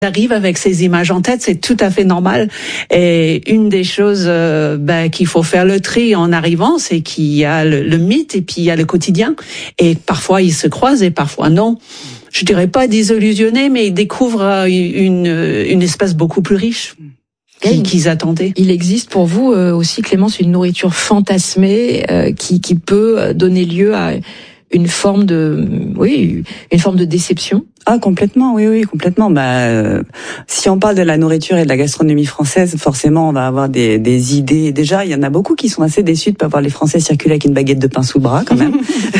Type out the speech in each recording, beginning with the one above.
arrive avec ces images en tête, c'est tout à fait normal. Et une des choses qu'il faut faire le tri en arrivant, c'est qu'il y a le mythe et puis il y a le quotidien. Et parfois ils se croisent et parfois non. Je dirais pas désillusionnés, mais ils découvrent une espèce beaucoup plus riche qu'ils attendaient. Il existe pour vous aussi, Clémence, une nourriture fantasmée qui peut donner lieu à une forme de déception. Ah, complètement, oui, complètement. Si on parle de la nourriture et de la gastronomie française, forcément, on va avoir des idées. Déjà, il y en a beaucoup qui sont assez déçus de pas voir les Français circuler avec une baguette de pain sous le bras, quand même.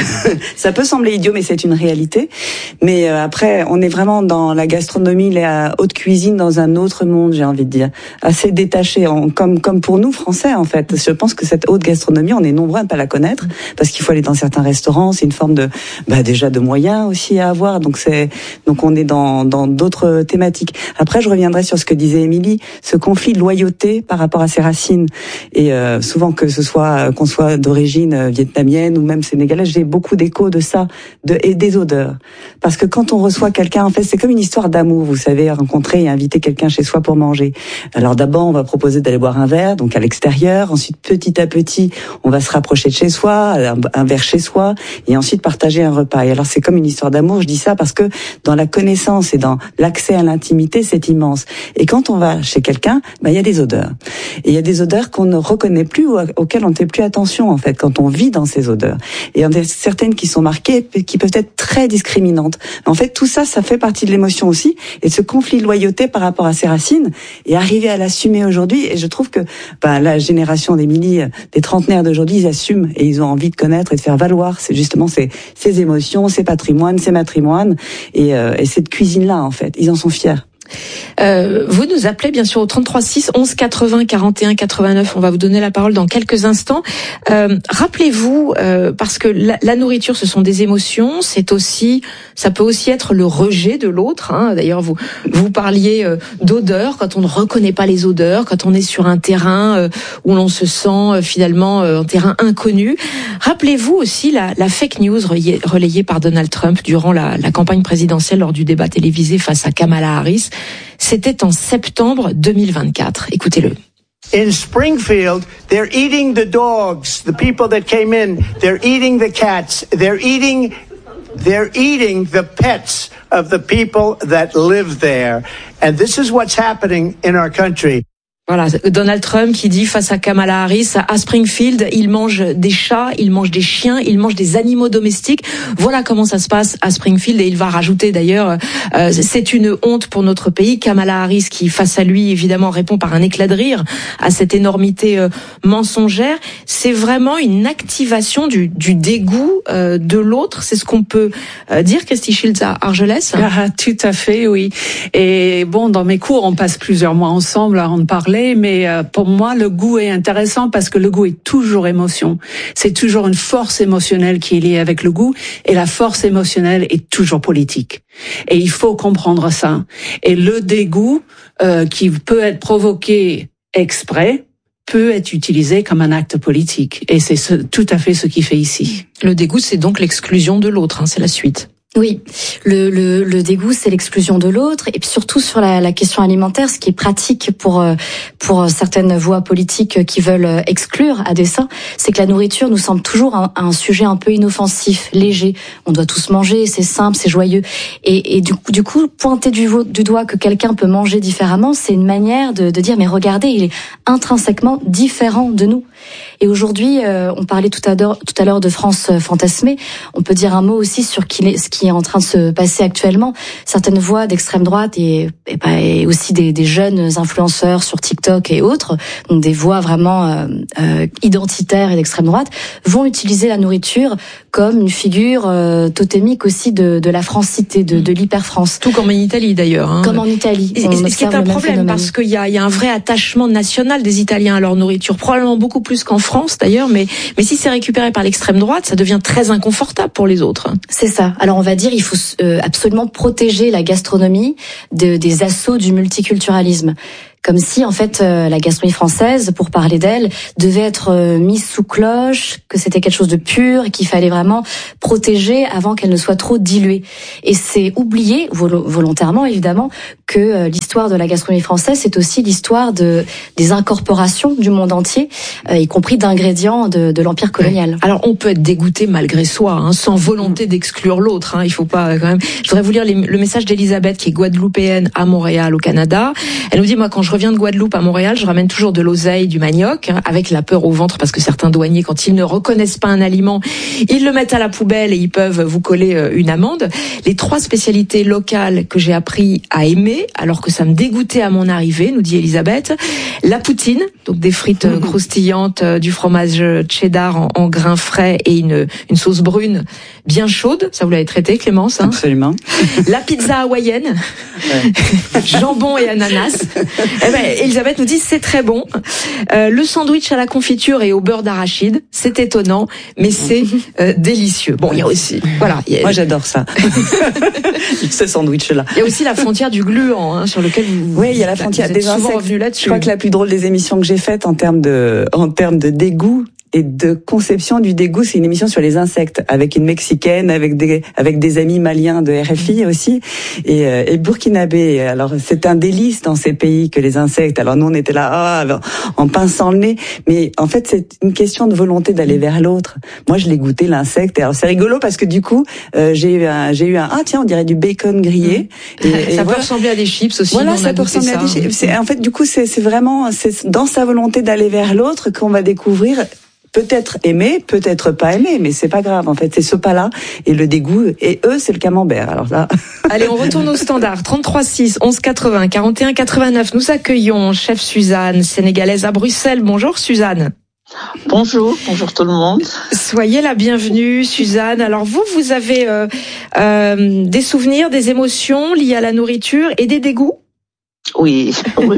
Ça peut sembler idiot, mais c'est une réalité. Mais après, on est vraiment dans la gastronomie, la haute cuisine, dans un autre monde, j'ai envie de dire. Assez détaché, comme pour nous, Français, en fait. Je pense que cette haute gastronomie, on est nombreux à ne pas la connaître, parce qu'il faut aller dans certains restaurants, c'est une forme déjà de moyens aussi à avoir, donc on est dans d'autres thématiques. Après, je reviendrai sur ce que disait Émilie, ce conflit de loyauté par rapport à ses racines. Et souvent qu'on soit d'origine vietnamienne ou même sénégalaise, j'ai beaucoup d'échos de ça, et des odeurs. Parce que quand on reçoit quelqu'un, en fait, c'est comme une histoire d'amour. Vous savez, rencontrer et inviter quelqu'un chez soi pour manger. Alors d'abord, on va proposer d'aller boire un verre, donc à l'extérieur. Ensuite, petit à petit, on va se rapprocher de chez soi, un verre chez soi, et ensuite partager un repas. Et alors, c'est comme une histoire d'amour. Je dis ça parce que dans la connaissance et dans l'accès à l'intimité, c'est immense. Et quand on va chez quelqu'un, il y a des odeurs. Et il y a des odeurs qu'on ne reconnaît plus ou auxquelles on ne fait plus attention, en fait, quand on vit dans ces odeurs. Et il y en a certaines qui sont marquées, qui peuvent être très discriminantes. En fait, tout ça, ça fait partie de l'émotion aussi. Et ce conflit de loyauté par rapport à ses racines, et arriver à l'assumer aujourd'hui. Et je trouve que la génération d'Émilie, des trentenaires d'aujourd'hui, ils assument et ils ont envie de connaître et de faire valoir. C'est justement ces émotions, ces patrimoines, ces matrimoines. Et cette cuisine-là, en fait, ils en sont fiers. Vous nous appelez bien sûr au 33 6 11 80 41 89. On va vous donner la parole dans quelques instants. Rappelez-vous, parce que la nourriture, ce sont des émotions. Ça peut aussi être le rejet de l'autre. D'ailleurs, vous parliez d'odeurs. Quand on ne reconnaît pas les odeurs, quand on est sur un terrain où l'on se sent finalement un terrain inconnu. Rappelez-vous aussi la fake news relayée par Donald Trump durant la campagne présidentielle lors du débat télévisé face à Kamala Harris. C'était en septembre 2024. Écoutez-le. In Springfield, they're eating the dogs, the people that came in. They're eating the cats. They're eating the pets of the people that live there. And this is what's happening in our country. Voilà, Donald Trump qui dit face à Kamala Harris, à Springfield, il mange des chats, il mange des chiens, il mange des animaux domestiques. Voilà comment ça se passe à Springfield. Et il va rajouter d'ailleurs, c'est une honte pour notre pays. Kamala Harris qui, face à lui, évidemment, répond par un éclat de rire à cette énormité mensongère. C'est vraiment une activation du dégoût de l'autre. C'est ce qu'on peut dire, Christy Shields à Argelès. Ah, tout à fait, oui. Et dans mes cours, on passe plusieurs mois ensemble à en parler. Mais pour moi, le goût est intéressant parce que le goût est toujours émotion. C'est toujours une force émotionnelle qui est liée avec le goût et la force émotionnelle est toujours politique. Et il faut comprendre ça. Et le dégoût qui peut être provoqué exprès peut être utilisé comme un acte politique. Et c'est tout à fait ce qu'il fait ici. Le dégoût, c'est donc l'exclusion de l'autre, c'est la suite. Oui, le dégoût, c'est l'exclusion de l'autre, et puis surtout sur la question alimentaire, ce qui est pratique pour certaines voix politiques qui veulent exclure à dessein, c'est que la nourriture nous semble toujours un sujet un peu inoffensif, léger. On doit tous manger, c'est simple, c'est joyeux, et du coup, pointer du doigt que quelqu'un peut manger différemment, c'est une manière de dire mais regardez, il est intrinsèquement différent de nous. Et aujourd'hui, on parlait tout à l'heure de France fantasmée. On peut dire un mot aussi sur ce qui est en train de se passer actuellement. Certaines voix d'extrême droite et aussi des jeunes influenceurs sur TikTok et autres, donc des voix vraiment identitaires et d'extrême droite, vont utiliser la nourriture comme une figure totémique aussi de la francité, de l'hyper-France. Tout comme en Italie d'ailleurs. Comme en Italie. Ce qui est un problème parce qu'il y a un vrai attachement national des Italiens à leur nourriture, probablement beaucoup plus qu'en France d'ailleurs, mais si c'est récupéré par l'extrême droite, ça devient très inconfortable pour les autres. C'est ça. Alors on va dire il faut absolument protéger la gastronomie des assauts du multiculturalisme. comme si en fait la gastronomie française, pour parler d'elle, devait être mise sous cloche, que c'était quelque chose de pur et qu'il fallait vraiment protéger avant qu'elle ne soit trop diluée. Et c'est oublié, volontairement évidemment, que l'histoire de la gastronomie française, c'est aussi l'histoire des incorporations du monde entier, y compris d'ingrédients de l'empire colonial. Alors on peut être dégoûté malgré soi, hein, sans volonté d'exclure l'autre. Hein, il faut pas quand même. Je voudrais vous lire le message d'Elisabeth, qui est guadeloupéenne à Montréal, au Canada. Elle nous dit, moi, quand je reviens de Guadeloupe à Montréal, je ramène toujours de l'oseille, du manioc, hein, avec la peur au ventre, parce que certains douaniers, quand ils ne reconnaissent pas un aliment, ils le mettent à la poubelle et ils peuvent vous coller une amende. Les 3 spécialités locales que j'ai appris à aimer, alors que ça me dégoûtait à mon arrivée, nous dit Elisabeth, la poutine, donc des frites croustillantes, du fromage cheddar en grains frais et une sauce brune bien chaude. Ça, vous l'avez traité, Clémence, hein? Absolument. La pizza hawaïenne, jambon et ananas. Eh ben, Elisabeth nous dit c'est très bon. Le sandwich à la confiture et au beurre d'arachide, c'est étonnant, mais c'est délicieux. Bon, il y a aussi, voilà. Moi, j'adore ça. Ce sandwich-là. Il y a aussi la frontière du gluant, hein, sur lequel vous. Oui, il y a la frontière des insectes. Je crois que la plus drôle des émissions que j'ai faites en termes de dégoût et de conception du dégoût, c'est une émission sur les insectes avec une Mexicaine, avec des amis maliens de RFI aussi et burkinabé. Alors c'est un délice dans ces pays que les insectes. Alors nous on était là en pinçant le nez, mais en fait c'est une question de volonté d'aller vers l'autre. Moi je l'ai goûté l'insecte. Alors c'est rigolo parce que du coup j'ai eu un tiens on dirait du bacon grillé. Et ça peut ressembler à des chips aussi. Voilà, ça peut ressembler à des chips. En fait du coup c'est vraiment dans sa volonté d'aller vers l'autre qu'on va découvrir. Peut-être aimer, peut-être pas aimer, mais c'est pas grave. En fait, c'est ce pas-là et le dégoût. Et eux, c'est le camembert. Alors là. Allez, on retourne au standard. 33 6 11 80 41 89. Nous accueillons chef Suzanne, sénégalaise à Bruxelles. Bonjour Suzanne. Bonjour tout le monde. Soyez la bienvenue, Suzanne. Alors vous avez des souvenirs, des émotions liées à la nourriture et des dégoûts? Oui.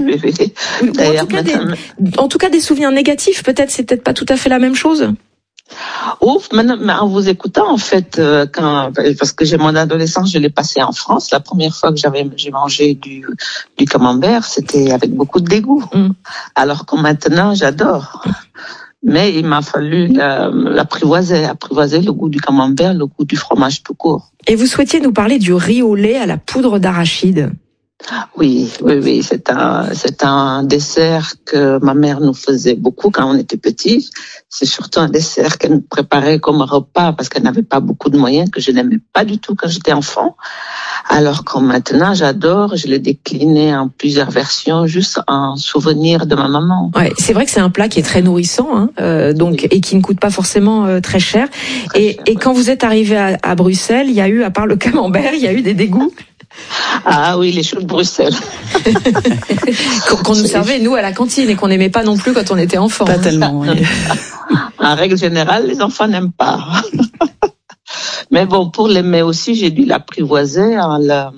En tout cas, des souvenirs négatifs. Peut-être, c'est peut-être pas tout à fait la même chose. Ouf, mais en vous écoutant, en fait, parce que mon adolescence, je l'ai passé en France. La première fois que j'ai mangé du camembert, c'était avec beaucoup de dégoût. Alors que maintenant, j'adore. Mais il m'a fallu apprivoiser le goût du camembert, le goût du fromage tout court. Et vous souhaitiez nous parler du riz au lait à la poudre d'arachide? Oui, c'est un dessert que ma mère nous faisait beaucoup quand on était petits. C'est surtout un dessert qu'elle nous préparait comme un repas parce qu'elle n'avait pas beaucoup de moyens, que je n'aimais pas du tout quand j'étais enfant. Alors que maintenant, j'adore, je l'ai décliné en plusieurs versions, juste en souvenir de ma maman. Ouais, c'est vrai que c'est un plat qui est très nourrissant, hein, donc et qui ne coûte pas forcément très cher. Et quand vous êtes arrivé à Bruxelles, il y a eu, à part le camembert, il y a eu des dégoûts. Ah oui, les choux de Bruxelles. qu'on nous servait, nous, à la cantine et qu'on n'aimait pas non plus quand on était enfant. Pas tellement, oui. En règle générale, les enfants n'aiment pas. Mais bon, pour l'aimer aussi, j'ai dû l'apprivoiser en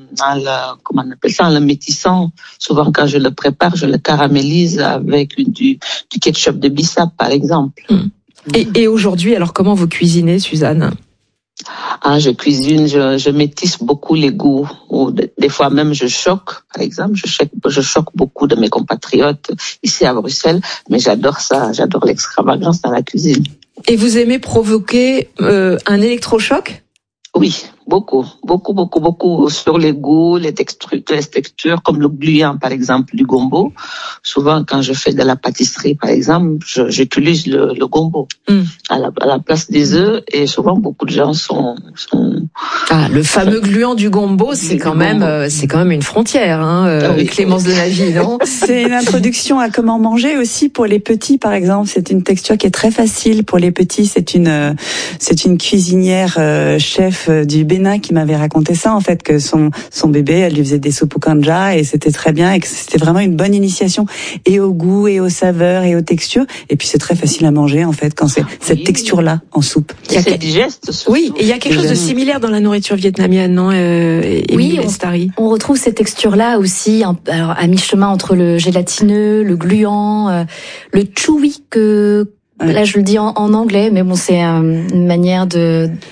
le métissant. Souvent, quand je le prépare, je le caramélise avec du ketchup de Bissap, par exemple. Et aujourd'hui, alors comment vous cuisinez, Suzanne? Je cuisine, je métisse beaucoup les goûts. Ou des fois même je choque, par exemple. Je choque beaucoup de mes compatriotes ici à Bruxelles. Mais j'adore ça, j'adore l'extravagance dans la cuisine. Et vous aimez provoquer un électrochoc? Oui, beaucoup sur les goûts, les textures, comme le gluant par exemple du gombo. Souvent quand je fais de la pâtisserie par exemple, j'utilise le gombo à la place des œufs et souvent beaucoup de gens sont le fameux gluant du gombo, c'est quand même une frontière, hein, oui. Clémence de Navy, non? C'est une introduction à comment manger aussi pour les petits par exemple. C'est une texture qui est très facile pour les petits. C'est une cuisinière chef du Bénin qui m'avait raconté ça en fait, que son bébé, elle lui faisait des soupes au kanja et c'était très bien et que c'était vraiment une bonne initiation et au goût et aux saveurs et aux textures, et puis c'est très facile à manger en fait quand c'est cette texture là en soupe. C'est digeste. Oui, et il y a quelque chose de similaire dans la nourriture vietnamienne, non? Oui, on retrouve cette texture là aussi, alors à mi-chemin entre le gélatineux, le gluant, le chewy que là je le dis en anglais, mais bon c'est une manière de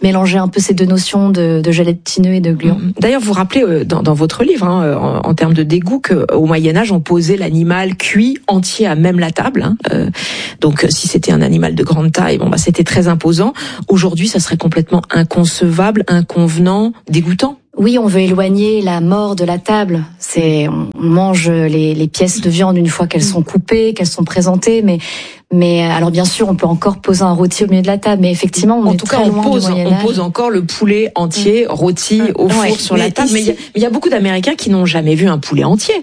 mélanger un peu ces deux notions de gélatineux et de gluant. D'ailleurs, vous rappelez dans votre livre, en termes de dégoût, qu'au Moyen-Âge, on posait l'animal cuit entier à même la table. Donc, si c'était un animal de grande taille, c'était très imposant. Aujourd'hui, ça serait complètement inconcevable, inconvenant, dégoûtant. Oui, on veut éloigner la mort de la table. On mange les pièces de viande une fois qu'elles sont coupées, qu'elles sont présentées, mais alors bien sûr, on peut encore poser un rôti au milieu de la table, mais effectivement, on pose encore le poulet entier rôti au four sur la table. Mais il y a beaucoup d'Américains qui n'ont jamais vu un poulet entier.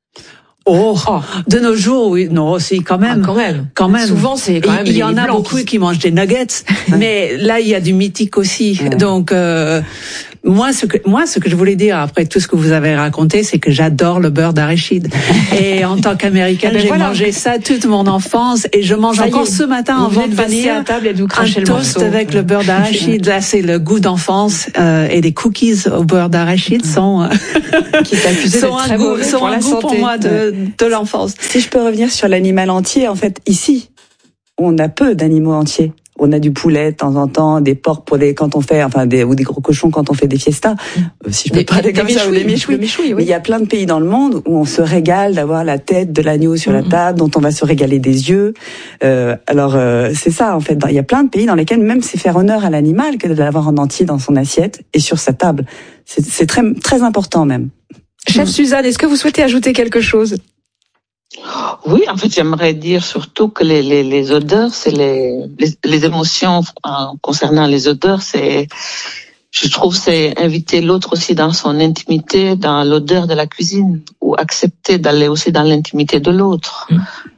De nos jours, oui, non, c'est quand même. Quand même. Souvent, c'est quand même. Il y en a beaucoup qui mangent des nuggets, mais là, il y a du mythique aussi. Donc, moi, ce que je voulais dire après tout ce que vous avez raconté, c'est que j'adore le beurre d'arachide. Et en tant qu'américaine, j'ai mangé ça toute mon enfance, et je mange encore ce matin avant de venir à table et de vous cracher un le toast morceau. avec le beurre d'arachide. Là, c'est le goût d'enfance, et les cookies au beurre d'arachide sont un goût pour moi de l'enfance. Si je peux revenir sur l'animal entier, en fait, ici, on a peu d'animaux entiers. On a du poulet de temps en temps, des porcs quand on fait, ou des gros cochons quand on fait des fiestas. Si je peux parler comme ça, ou des méchouis. Oui. Mais il y a plein de pays dans le monde où on se régale d'avoir la tête de l'agneau sur la table, dont on va se régaler des yeux. C'est ça, en fait. Il y a plein de pays dans lesquels même c'est faire honneur à l'animal que de l'avoir en entier dans son assiette et sur sa table. C'est très, très important même. Chef Suzanne, est-ce que vous souhaitez ajouter quelque chose? Oui, en fait, j'aimerais dire surtout que les odeurs, c'est les émotions concernant les odeurs, je trouve, c'est inviter l'autre aussi dans son intimité, dans l'odeur de la cuisine, ou accepter d'aller aussi dans l'intimité de l'autre.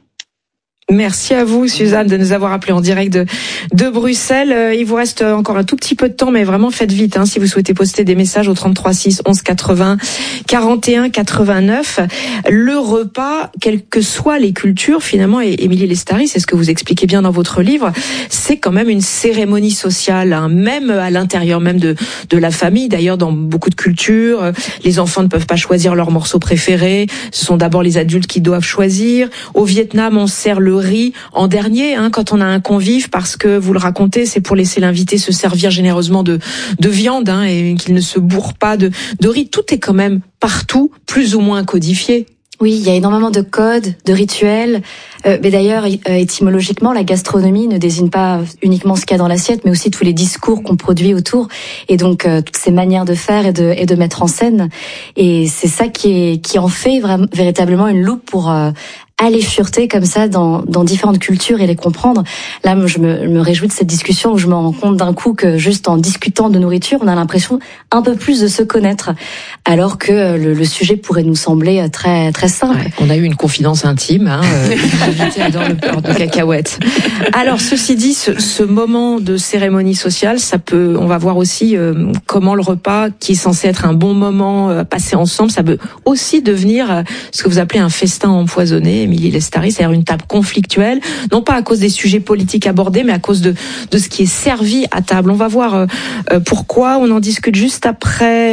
Merci à vous, Suzanne, de nous avoir appelé en direct de Bruxelles. Il vous reste encore un tout petit peu de temps, mais vraiment faites vite, si vous souhaitez poster des messages au 33 6 11 80 41 89. Le repas, quelles que soient les cultures, finalement, et Émilie Lestari, c'est ce que vous expliquez bien dans votre livre, c'est quand même une cérémonie sociale, même à l'intérieur même de la famille. D'ailleurs, dans beaucoup de cultures, les enfants ne peuvent pas choisir leur morceau préféré. Ce sont d'abord les adultes qui doivent choisir. Au Vietnam, on sert le riz en dernier, quand on a un convive, parce que vous le racontez, c'est pour laisser l'invité se servir généreusement de viande, et qu'il ne se bourre pas de riz. Tout est quand même partout plus ou moins codifié. Oui, il y a énormément de codes, de rituels. Mais d'ailleurs, étymologiquement, la gastronomie ne désigne pas uniquement ce qu'il y a dans l'assiette, mais aussi tous les discours qu'on produit autour, et donc toutes ces manières de faire et de mettre en scène. Et c'est ça qui en fait véritablement une loupe pour aller fureter comme ça dans différentes cultures et les comprendre. Là, je me réjouis de cette discussion où je me rends compte d'un coup que juste en discutant de nourriture, on a l'impression un peu plus de se connaître, alors que le sujet pourrait nous sembler très très simple. Ouais, on a eu une confidence intime. L'invité adore le beurre de cacahuète. Alors, ceci dit, ce moment de cérémonie sociale, on va voir aussi comment le repas, qui est censé être un bon moment passé ensemble, ça peut aussi devenir ce que vous appelez un festin empoisonné, Émilie Lestari, c'est-à-dire une table conflictuelle, non pas à cause des sujets politiques abordés, mais à cause de ce qui est servi à table. On va voir pourquoi. On en discute juste après.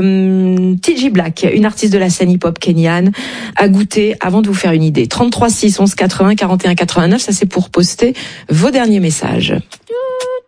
TG Black, une artiste de la scène hip-hop kenyane, à goûter avant de vous faire une idée. 33 6 11 80 41 89, ça c'est pour poster vos derniers messages.